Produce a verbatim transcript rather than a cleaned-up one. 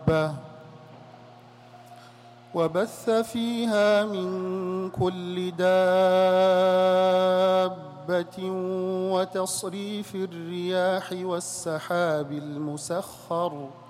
ربه وبث فيها من كل دابة وتصريف الرياح والسحاب المسخر